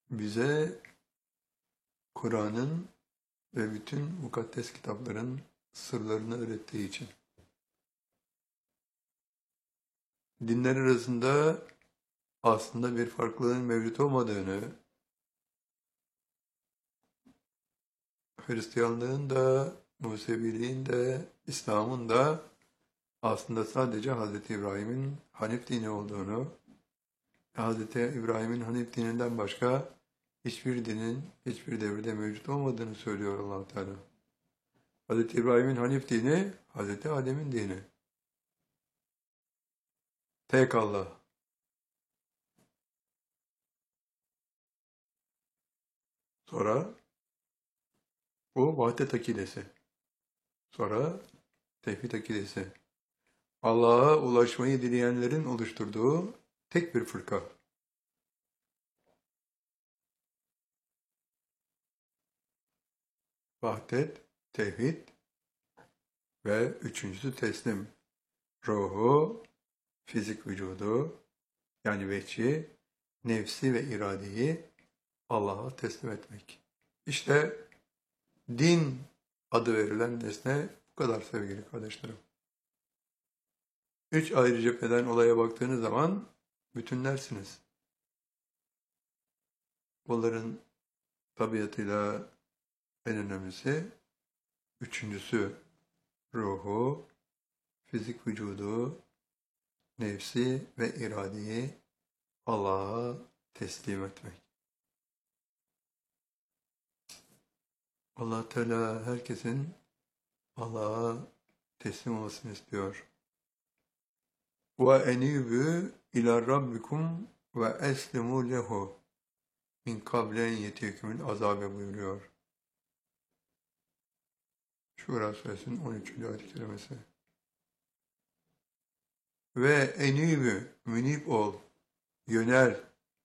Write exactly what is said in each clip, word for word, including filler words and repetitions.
bize Kur'an'ın ve bütün mukaddes kitapların sırlarını öğrettiği için. Dinler arasında aslında bir farklılığın mevcut olmadığını, Hristiyanlığın da, Museviliğin de, İslam'ın da aslında sadece Hazreti İbrahim'in Hanif dini olduğunu, Hazreti İbrahim'in Hanif dininden başka hiçbir dinin hiçbir devirde mevcut olmadığını söylüyor Allah Teala. Hazreti İbrahim'in Hanif dini, Hazreti Adem'in dini. Tek Allah. Sonra bu vahdet akidesi. Sonra tevhid akidesi. Allah'a ulaşmayı dileyenlerin oluşturduğu tek bir fırka. Vahdet, tevhid ve üçüncüsü teslim. Ruhu, fizik vücudu, yani vehçi, nefsi ve iradeyi Allah'a teslim etmek. İşte din adı verilen nesne bu kadar sevgili kardeşlerim. Üç ayrı cepheden olaya baktığınız zaman bütünlersiniz. Bunların tabiatıyla en önemlisi, üçüncüsü ruhu, fizik vücudu, nefsi ve iradeyi Allah'a teslim etmek. Allah Teala herkesin Allah'a teslim olmasını istiyor. Ve enibü ila rabbikum ve eslimu lehu min kablen yetiyekümül azabe buyuruyor. Şura suresinin on üçüncü ayet-i kerimesi. Ve enibü, münib ol, yönel,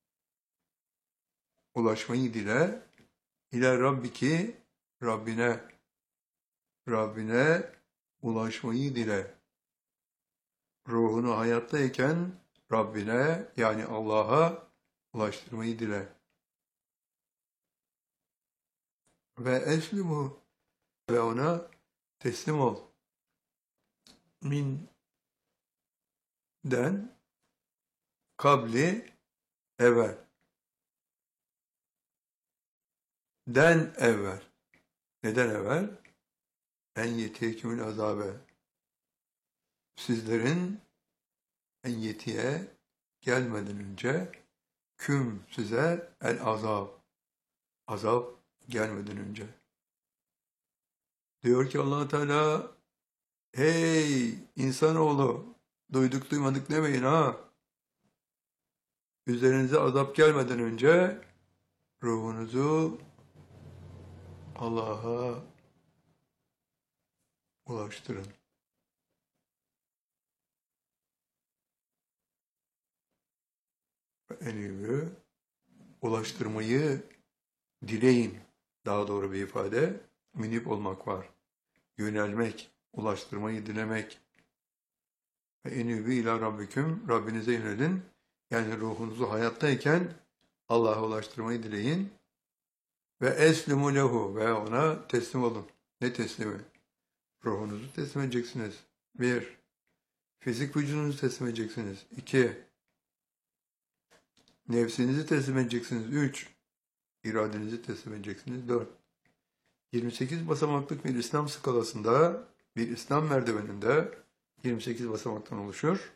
ulaşmayı dile, ila rabbiki, Rabbine, Rabbine ulaşmayı dile. Ruhunu hayattayken Rabbine, yani Allah'a ulaştırmayı dile. Ve eslimu, ve ona teslim ol. Min den kabli evvel. Den evvel. Neden evvel? En yetiyekümül azabe. Sizlerin en yetiye gelmeden önce küm size el azab. Azap gelmeden önce. Diyor ki Allah Teala, hey insanoğlu, duyduk duymadık demeyin ha. Üzerinize azap gelmeden önce ruhunuzu Allah'a ulaştırın. En iyi ulaştırmayı dileyin. Daha doğru bir ifade, münip olmak var. Yönelmek, ulaştırmayı dilemek. Ve enübü ila rabbiküm, Rabbinize yönelin. Yani ruhunuzu hayattayken Allah'a ulaştırmayı dileyin. Ve eslimu lehu, ve ona teslim olun. Ne teslimi? Ruhunuzu teslim edeceksiniz. Bir, fizik vücudunuzu teslim edeceksiniz. İki, nefsinizi teslim edeceksiniz. Üç, iradenizi teslim edeceksiniz. Dört, yirmi sekiz basamaklık bir İslam skalasında, bir İslam merdiveninde yirmi sekiz basamaktan oluşur.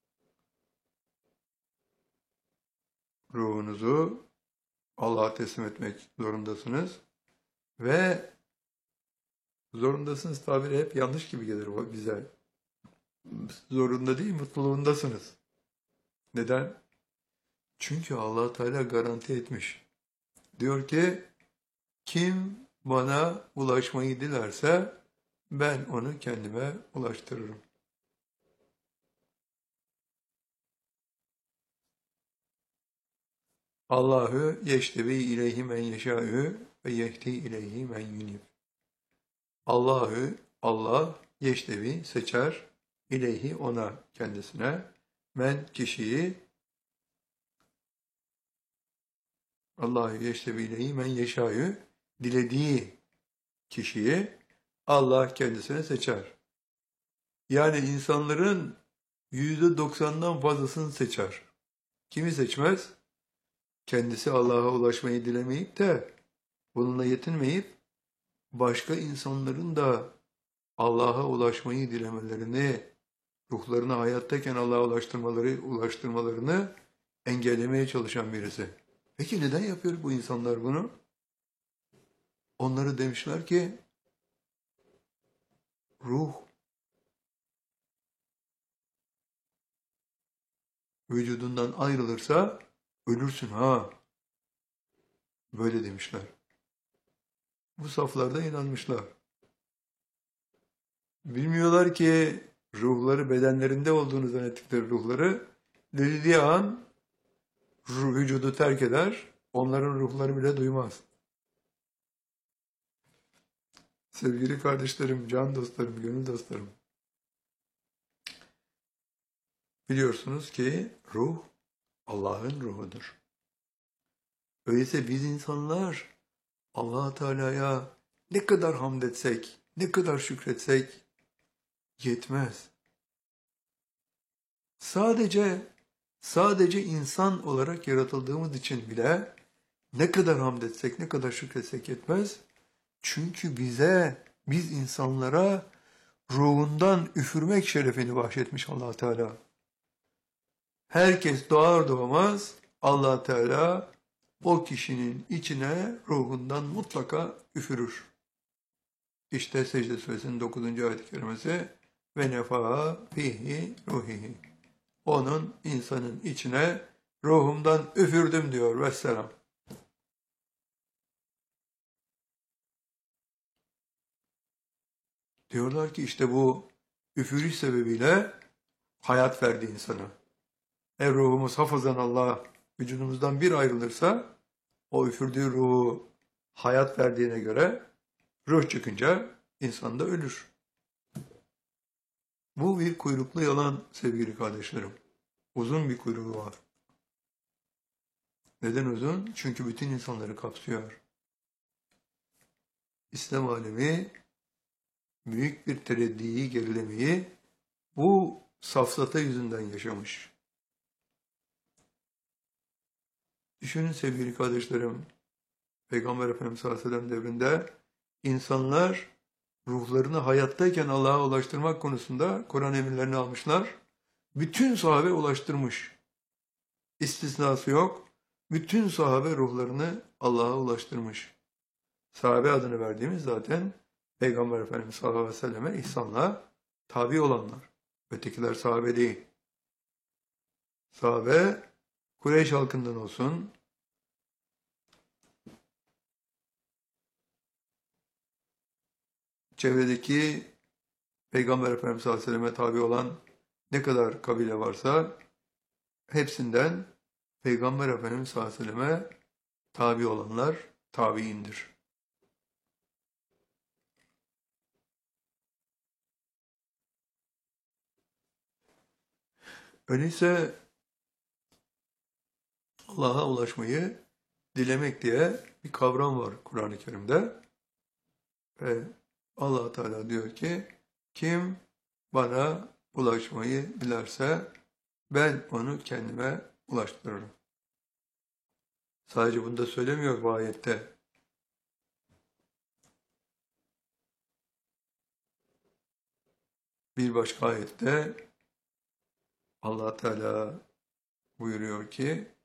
Ruhunuzu Allah'a teslim etmek zorundasınız. Ve zorundasınız tabiri hep yanlış gibi gelir bize. Zorunda değil, mutluluğundasınız. Neden? Çünkü Allah Teala garanti etmiş. Diyor ki, kim bana ulaşmayı dilerse ben onu kendime ulaştırırım. Allahu yeştevi ileyhi men yeşâ'ü ve yehdi ileyhi men yunib. Allahu, Allah yeştevi seçer, ileyhi ona, kendisine, men kişiyi Allahu yeştebileyi men yeşâyü, dilediği kişiyi Allah kendisine seçer. Yani insanların yüzde doksandan fazlasını seçer. Kimi seçmez? Kendisi Allah'a ulaşmayı dilemeyip de bununla yetinmeyip başka insanların da Allah'a ulaşmayı dilemelerini, ruhlarını hayattayken Allah'a ulaştırmaları, ulaştırmalarını engellemeye çalışan birisi. Peki neden yapıyor bu insanlar bunu? Onları demişler ki ruh vücudundan ayrılırsa ölürsün ha. Böyle demişler. Bu saflarda inanmışlar. Bilmiyorlar ki ruhları bedenlerinde olduğunu zannettikleri ruhları dirildiği an ruh, vücudu terk eder. Onların ruhları bile duymaz. Sevgili kardeşlerim, can dostlarım, gönül dostlarım. Biliyorsunuz ki ruh Allah'ın ruhudur. Öyleyse biz insanlar Allah Teala'ya ne kadar hamd etsek, ne kadar şükretsek yetmez. Sadece sadece insan olarak yaratıldığımız için bile ne kadar hamd etsek, ne kadar şükretsek yetmez. Çünkü bize, biz insanlara ruhundan üfürmek şerefini bahşetmiş Allah Teala. Herkes doğar doğmaz Allah Teala o kişinin içine ruhundan mutlaka üfürür. İşte Secde Suresinin dokuzuncu ayet-i kerimesi ve nefaha fihi ruhihi. Onun insanın içine ruhumdan üfürdüm diyor vesselam. Diyorlar ki işte bu üfürüş sebebiyle hayat verdi insana. Eğer ruhumuz hafızan Allah vücudumuzdan bir ayrılırsa o üfürdüğü ruhu hayat verdiğine göre ruh çıkınca insan da ölür. Bu bir kuyruklu yalan sevgili kardeşlerim. Uzun bir kuyruğu var. Neden uzun? Çünkü bütün insanları kapsıyor. İslam alemi büyük bir tereddiyi, gerilemeyi bu safsata yüzünden yaşamış. Düşünün sevgili kardeşlerim, Peygamber Efendimiz sallallahu aleyhi ve sellem devrinde insanlar ruhlarını hayattayken Allah'a ulaştırmak konusunda Kur'an emirlerini almışlar. Bütün sahabe ulaştırmış. İstisnası yok. Bütün sahabe ruhlarını Allah'a ulaştırmış. Sahabe adını verdiğimiz zaten Peygamber Efendimiz sallallahu aleyhi ve selleme ihsanla tabi olanlar. Ötekiler sahabe değil. Sahabe Kureyş halkından olsun, çevredeki Peygamber Efendimiz sallallahu aleyhi ve selleme tabi olan ne kadar kabile varsa hepsinden Peygamber Efendimiz sallallahu aleyhi ve selleme tabi olanlar tabiindir. Öyleyse Allah'a ulaşmayı dilemek diye bir kavram var Kur'an-ı Kerim'de. Ve Allah Teala diyor ki kim bana ulaşmayı dilerse ben onu kendime ulaştırırım. Sadece bunu da söylemiyor bu ayette. Bir başka ayette Allah Teala buyuruyor ki